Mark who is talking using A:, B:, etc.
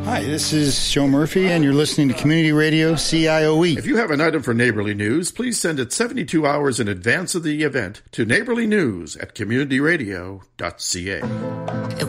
A: Hi, this is Joe Murphy, and you're listening to Community Radio CIOE.
B: If you have an item for Neighborly News, please send it 72 hours in advance of the event to neighborlynews@communityradio.ca.